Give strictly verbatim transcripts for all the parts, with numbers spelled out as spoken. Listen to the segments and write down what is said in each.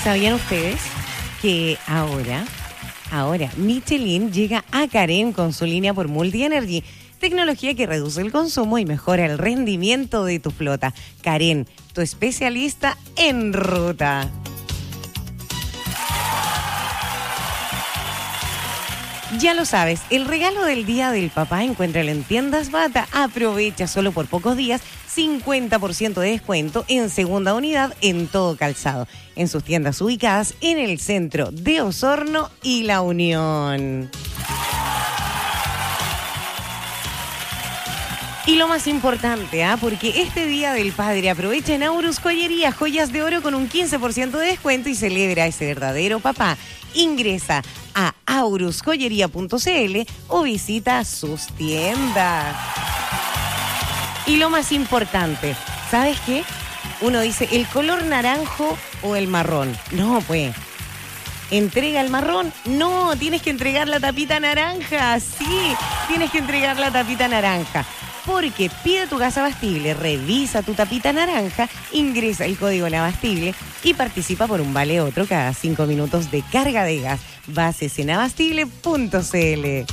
¿Sabían ustedes que ahora, ahora Michelin llega a Karen con su línea por Multi-Energy? Tecnología que reduce el consumo y mejora el rendimiento de tu flota. Karen, tu especialista en ruta. Ya lo sabes, el regalo del Día del Papá encuéntralo en Tiendas Bata. Aprovecha solo por pocos días cincuenta por ciento de descuento en segunda unidad en todo calzado. En sus tiendas ubicadas en el centro de Osorno y La Unión. Y lo más importante, ¿ah? Porque este Día del Padre aprovecha en Aurus Joyería joyas de oro con un quince por ciento de descuento y celebra a ese verdadero papá. Ingresa a aurus joyería punto c l o visita sus tiendas. Y lo más importante, ¿sabes qué? Uno dice, ¿el color naranjo o el marrón? No, pues. ¿Entrega el marrón? No, tienes que entregar la tapita naranja. Sí, tienes que entregar la tapita naranja. Porque pide tu gas abastible, revisa tu tapita naranja, ingresa el código Nabastible y participa por un vale otro cada cinco minutos de carga de gas. Bases en abastible punto c l.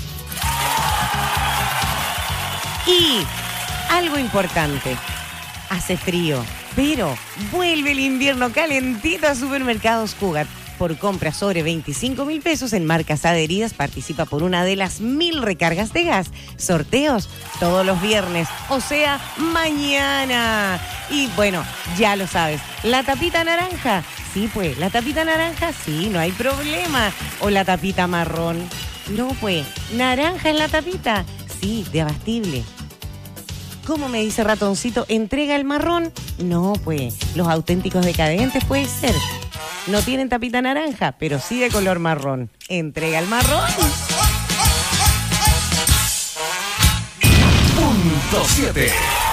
Y algo importante, hace frío, pero vuelve el invierno calentito a Supermercados Cugat. Por compras sobre veinticinco mil pesos en marcas adheridas, participa por una de las mil recargas de gas. Sorteos todos los viernes, o sea, mañana. Y bueno, ya lo sabes, la tapita naranja. Sí, pues, la tapita naranja, sí, no hay problema. O la tapita marrón. No, pues, naranja en la tapita. Sí, de abastible. ¿Cómo me dice Ratoncito? ¿Entrega el marrón? No, pues, los auténticos decadentes puede ser. No tienen tapita naranja, pero sí de color marrón. ¿Entrega el marrón? Punto siete.